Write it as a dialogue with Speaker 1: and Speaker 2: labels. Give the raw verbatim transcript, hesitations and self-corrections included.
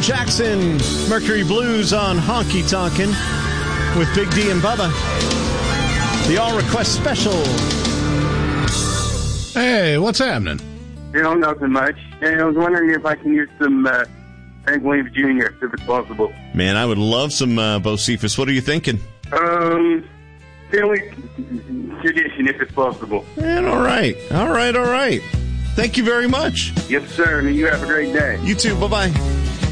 Speaker 1: Jackson, Mercury Blues on Honky Tonkin' with Big D and Bubba. The All Request Special.
Speaker 2: Hey, what's happening?
Speaker 3: You know, nothing much. Hey, I was wondering if I can use some uh, Hank Williams Junior, if it's possible.
Speaker 1: Man, I would love some uh, Bocephus. What are you thinking?
Speaker 3: Um, Philly tradition, if it's possible.
Speaker 1: Man, all right. All right, all right. Thank you very much.
Speaker 3: Yes, sir. You have a great day.
Speaker 1: You too. Bye-bye.